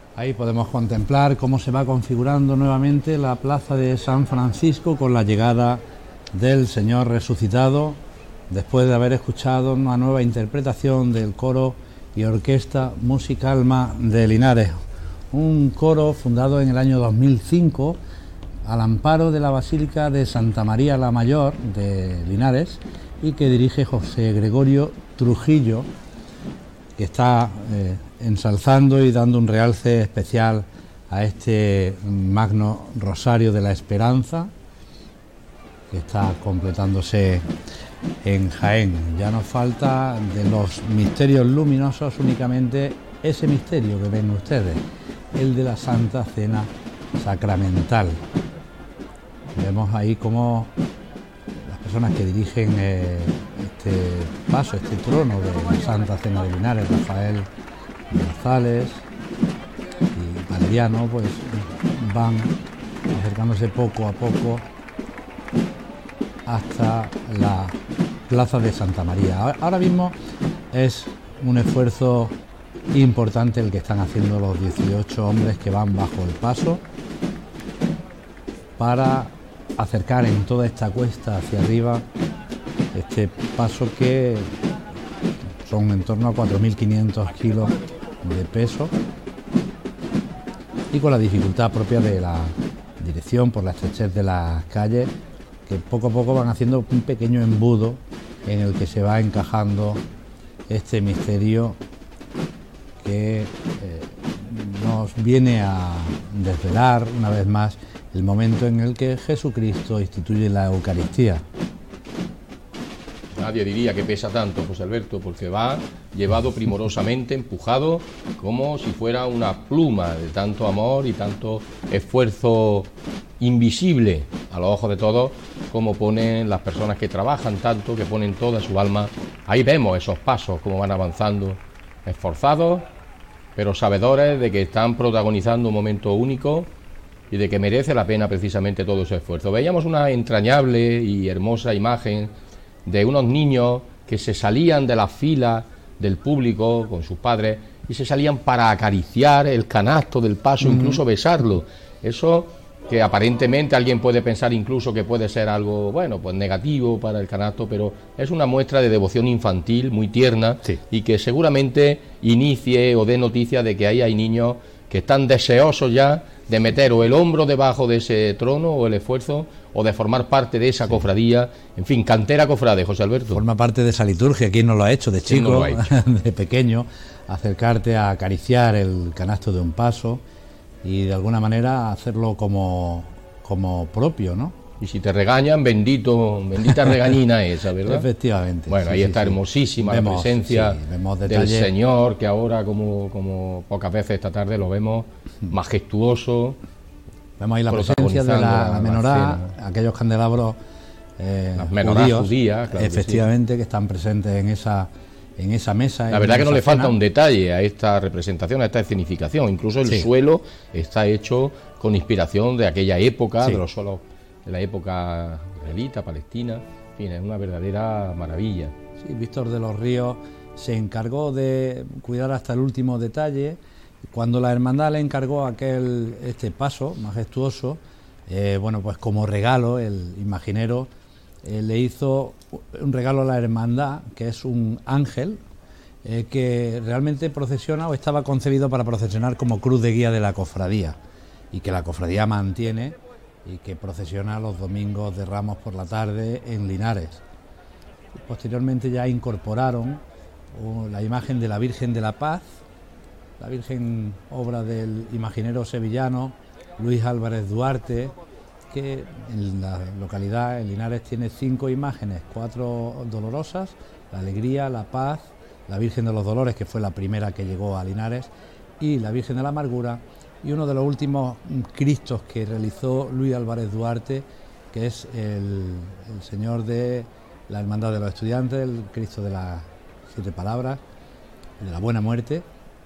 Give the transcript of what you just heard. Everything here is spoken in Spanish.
Ahí podemos contemplar cómo se va configurando nuevamente la plaza de San Francisco con la llegada del Señor resucitado, después de haber escuchado una nueva interpretación del coro y orquesta Musicalma de Linares, un coro fundado en el año 2005 al amparo de la Basílica de Santa María la Mayor de Linares y que dirige José Gregorio Trujillo, que está ensalzando y dando un realce especial a este magno Rosario de la Esperanza que está completándose en Jaén. Ya nos falta de los misterios luminosos únicamente ese misterio que ven ustedes, el de la Santa Cena Sacramental. Vemos ahí cómo las personas que dirigen este paso, este trono de la Santa Cena de Linares, Rafael González y Valeriano, pues van acercándose poco a poco hasta la plaza de Santa María. Ahora mismo es un esfuerzo importante el que están haciendo los 18 hombres que van bajo el paso para acercar en toda esta cuesta hacia arriba este paso que son en torno a 4.500 kilos de peso y con la dificultad propia de la dirección por la estrechez de las calles, que poco a poco van haciendo un pequeño embudo en el que se va encajando este misterio que nos viene a desvelar una vez más el momento en el que Jesucristo instituye la Eucaristía. Nadie diría que pesa tanto, José Alberto, porque va llevado primorosamente, empujado, como si fuera una pluma de tanto amor y tanto esfuerzo invisible a los ojos de todos, como ponen las personas que trabajan tanto, que ponen toda su alma. Ahí vemos esos pasos, cómo van avanzando, esforzados, pero sabedores de que están protagonizando un momento único y de que merece la pena precisamente todo ese esfuerzo. Veíamos una entrañable y hermosa imagen de unos niños que se salían de la fila del público con sus padres y se salían para acariciar el canasto del paso, incluso besarlo. Eso que aparentemente alguien puede pensar incluso que puede ser algo, bueno, pues negativo para el canasto, pero es una muestra de devoción infantil muy tierna, sí, y que seguramente inicie o dé noticia de que ahí hay niños que están deseosos ya de meter o el hombro debajo de ese trono o el esfuerzo o de formar parte de esa cofradía, en fin, cantera cofrade, José Alberto. Forma parte de esa liturgia. ¿Quién no lo ha hecho de chico, no de pequeño, acercarte a acariciar el canasto de un paso y de alguna manera hacerlo como propio, ¿no? Y si te regañan, bendita regañina esa, ¿verdad? Efectivamente. Bueno, sí, ahí está hermosísima la presencia del Señor, que ahora, como pocas veces esta tarde, lo vemos majestuoso. Vemos ahí la presencia de la menorá, aquellos candelabros las menorás judías, claro, efectivamente, que están presentes en esa mesa. La verdad que no le falta un detalle a esta representación, a esta escenificación. Incluso el suelo está hecho con inspiración de aquella época, de los suelos de la época israelita, palestina. En fin, es una verdadera maravilla. Sí, Víctor de los Ríos se encargó de cuidar hasta el último detalle. Cuando la hermandad le encargó este paso majestuoso, bueno, pues como regalo, el imaginero le hizo un regalo a la hermandad, que es un ángel que realmente procesiona o estaba concebido para procesionar como cruz de guía de la cofradía y que la cofradía mantiene y que procesiona los domingos de Ramos por la tarde en Linares. Posteriormente ya incorporaron la imagen de la Virgen de la Paz, la Virgen, obra del imaginero sevillano Luis Álvarez Duarte, que en la localidad, en Linares, tiene 5 imágenes, 4 dolorosas, la Alegría, la Paz, la Virgen de los Dolores, que fue la primera que llegó a Linares, y la Virgen de la Amargura, y uno de los últimos Cristos que realizó Luis Álvarez Duarte, que es el Señor de la Hermandad de los Estudiantes, el Cristo de las 7 Palabras, de la Buena Muerte,